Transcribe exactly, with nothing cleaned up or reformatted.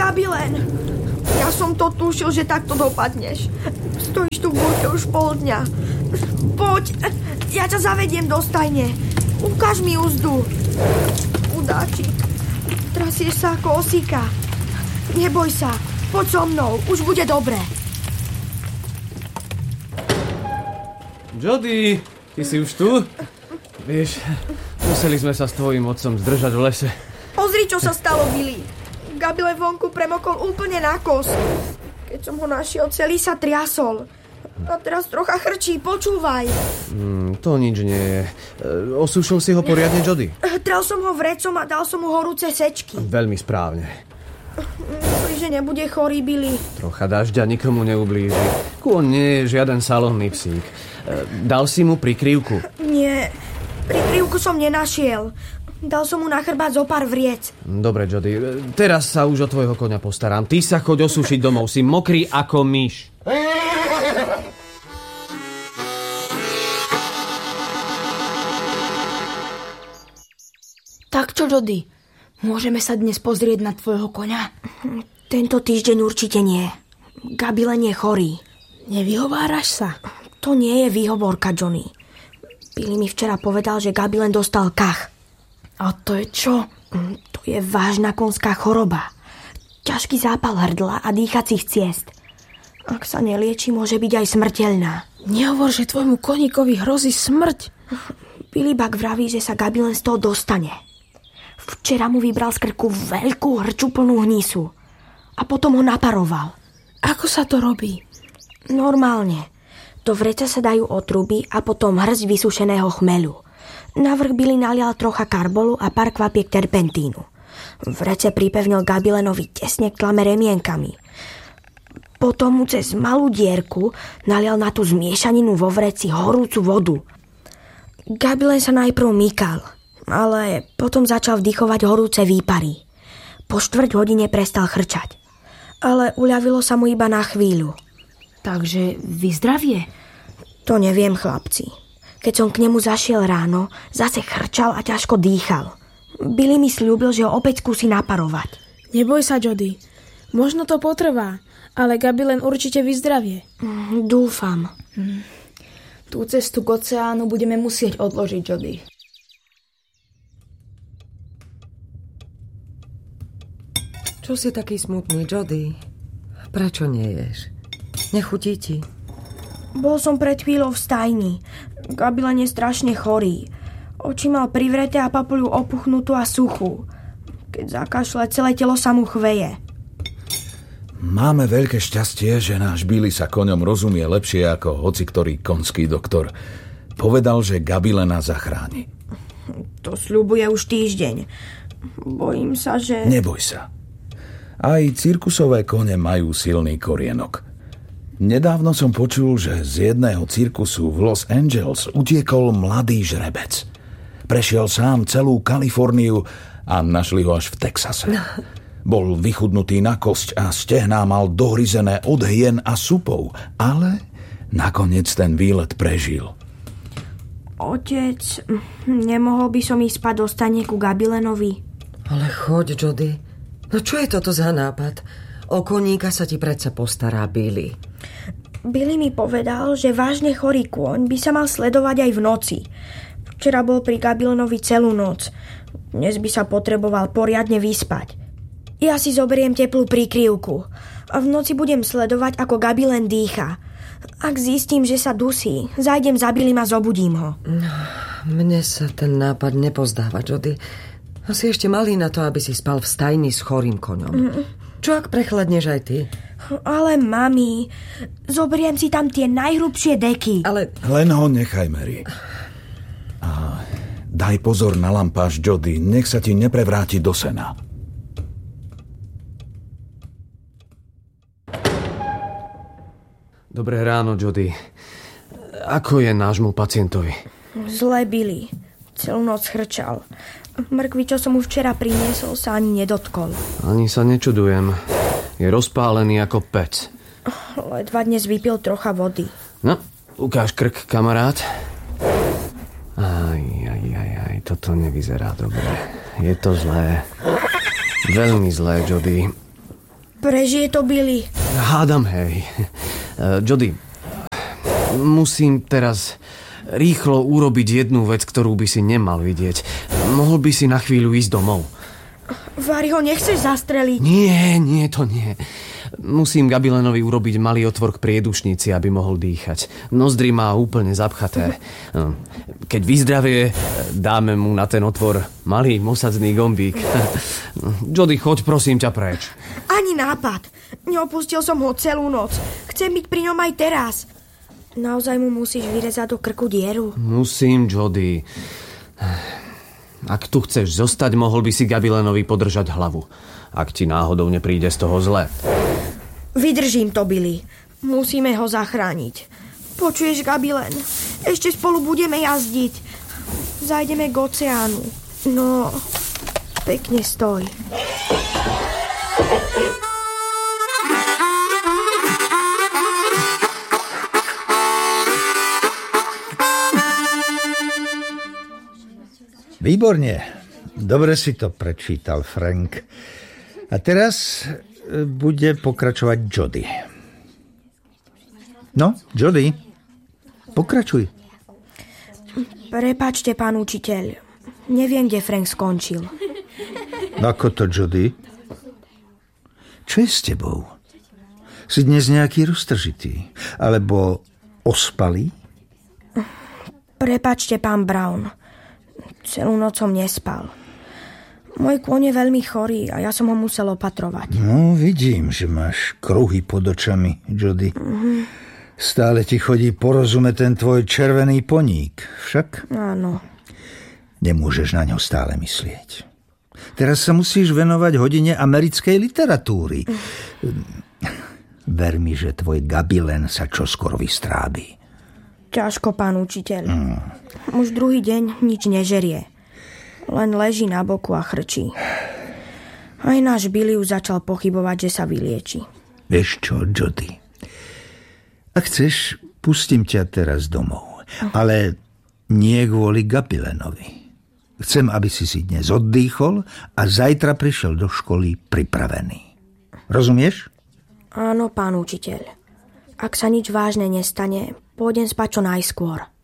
Gabilen, ja som to tušil, že takto dopadneš. Stojíš tu v búrke už pol dňa. Poď, ja ťa zavediem do stajne. Ukáž mi úzdu. Udáčik, trasieš sa ako osíka. Neboj sa, poď so mnou, už bude dobre. Jody, ty si už tu? Vieš, museli sme sa s tvojím otcom zdržať v lese. Pozri, čo sa stalo, Billy. Gabilen vonku premokol úplne na kosť. Keď som ho našiel, celý sa triasol. A teraz trocha chrčí, počúvaj. Mm, to nič nie je. Osúšil si ho poriadne, Jody? Trel som ho vrecom a dal som mu horúce sečky. Veľmi správne. Myslíš, že nebude chorý, Billy? Trocha dažďa nikomu neublíži. Kôň nie je žiaden salónny psík. Dal si mu prikryvku? Nie, prikryvku som nenašiel. Dal som mu na chrbát zo pár vriec. Dobre, Jody, teraz sa už o tvojho koňa postaram. Ty sa choď osúšiť domov, si mokrý ako myš. Tak čo, Jody? Môžeme sa dnes pozrieť na tvojho koňa? Tento týždeň určite nie. Gabilen je chorý. Nevyhováraš sa? To nie je výhovorka, Johnny. Billy mi včera povedal, že Gabilen dostal kach. A to je čo? To je vážna konská choroba. Ťažký zápal hrdla a dýchacích ciest. Ak sa nelieči, môže byť aj smrteľná. Nehovor, že tvojmu koníkovi hrozí smrť. Billy Buck vraví, že sa Gabilen z toho dostane. Včera mu vybral z krku veľkú hrču plnú hnísu. A potom ho naparoval. Ako sa to robí? Normálne. Do vreca sa dajú otruby a potom hŕsť vysušeného chmeľu. Navrch Billy nalial trocha karbolu a pár kvapiek terpentínu. Vrece pripevnil Gabilenovi tesne k tlame remienkami. Potom mu cez malú dierku nalial na tú zmiešaninu vo vreci horúcu vodu. Gabilen sa najprv mykal, ale potom začal vdychovať horúce výpary. Po štvrť hodine prestal chrčať. Ale uľavilo sa mu iba na chvíľu. Takže vyzdravie? To neviem, chlapci. Keď som k nemu zašiel ráno, zase chrčal a ťažko dýchal. Billy mi sľúbil, že ho opäť skúsi naparovať. Neboj sa, Jody. Možno to potrvá, ale Gabilen určite vyzdravie. Mm, dúfam. Hm. Tú cestu k oceánu budeme musieť odložiť, Jody. Čo si taký smutný, Jody? Prečo neješ? Nechutí ti? Bol som pred chvíľou v stajni. Gabilen je strašne chorý. Oči mal privreté a papuľu opuchnutú a suchú. Keď zakašle, celé telo sa mu chveje. Máme veľké šťastie, že náš Billy sa koňom rozumie lepšie ako hociktorý konský doktor. Povedal, že Gabilena zachráni. To sľubuje už týždeň. Bojím sa, že... Neboj sa. Aj cirkusové kone majú silný korienok. Nedávno som počul, že z jedného cirkusu v Los Angeles utiekol mladý žrebec. Prešiel sám celú Kaliforniu a našli ho až v Texase. Bol vychudnutý na kosť a stehná mal dohryzené od hyen a supov, ale nakoniec ten výlet prežil. Otec, nemohol by som ísť spať do stane ku Gabilenovi? Ale choď, Jody. No čo je toto za nápad? O koníka sa ti predsa postará Billy. Billy mi povedal, že vážne chorý kôň by sa mal sledovať aj v noci. Včera bol pri Gabilenovi celú noc. Dnes by sa potreboval poriadne vyspať. Ja si zoberiem teplú prikryvku a v noci budem sledovať, ako Gabilen dýcha. Ak zistím, že sa dusí, zajdem za Billym a zobudím ho. No, mne sa ten nápad nepozdáva, Jody. Si ešte malý na to, aby si spal v stajni s chorým koňom. Mm. Čo ak prechladneš aj ty? Ale mami, zoberiem si tam tie najhrubšie deky. Ale... Len ho nechaj, Mary. A daj pozor na lampáš, Jody, nech sa ti neprevráti do sena. Dobré ráno, Jody. Ako je nášmu pacientovi? Zle, Billy. Celú noc chrčal. Mrkvi, čo som mu včera priniesol, sa ani nedotkol. Ani sa nečudujem. Je rozpálený ako pec. Ledva dnes vypil trocha vody. No, ukáž krk, kamarát. Aj, aj, aj, aj, toto nevyzerá dobre. Je to zlé. Veľmi zlé, Jody. Prežije to Billy. Hádam, hej. Jody, musím teraz rýchlo urobiť jednu vec, ktorú by si nemal vidieť. Mohol by si na chvíľu ísť domov. Vary, ho nechceš zastreliť? Nie, nie, to nie. Musím Gabilenovi urobiť malý otvor k priedušnici, aby mohol dýchať. Nozdry má úplne zapchaté. Keď vyzdravie, dáme mu na ten otvor malý mosadzný gombík. Jody, choď prosím ťa preč. Ani nápad. Neopustil som ho celú noc. Chcem byť pri ňom aj teraz. Naozaj mu musíš vyrezať do krku dieru? Musím, Jody. Ak tu chceš zostať, mohol by si Gabilenovi podržať hlavu. Ak ti náhodou nepríde z toho zle. Vydržím to, Billy. Musíme ho zachrániť. Počuješ, Gabilen? Ešte spolu budeme jazdiť. Zajdeme k oceánu. No, pekne stoj. Výborne. Dobre si to prečítal, Frank. A teraz bude pokračovať Jody. No, Jody, pokračuj. Prepáčte, pán učiteľ. Neviem, kde Frank skončil. Ako to, Jody? Čo je s tebou? Si dnes nejaký roztržitý? Alebo ospalý? Prepáčte, pán Brown. Celú noc som nespal. Môj kôň je veľmi chorý a ja som ho musel opatrovať. No, vidím, že máš kruhy pod očami, Jody. Mm-hmm. Stále ti chodí porozumieť ten tvoj červený poník, však? Áno. Nemôžeš na ňo stále myslieť. Teraz sa musíš venovať hodine americkej literatúry. Mm. Ver mi, že tvoj Gabilen sa čoskoro vystrábi. Ťažko, pán učiteľ. Mm. Už druhý deň nič nežerie. Len leží na boku a chrčí. Aj náš Billy už začal pochybovať, že sa vylieči. Vieš čo, Jody? Ak chceš, pustím ťa teraz domov. Ale nie kvôli Gabilenovi. Chcem, aby si si dnes oddýchol a zajtra prišiel do školy pripravený. Rozumieš? Áno, pán učiteľ. Ak sa nič vážne nestane, pôjdem spať čo najskôr.